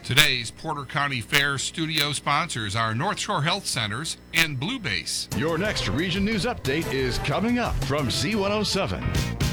Today's Porter County Fair studio sponsors are North Shore Health Centers and Blue Base. Your next Region News Update is coming up from Z107.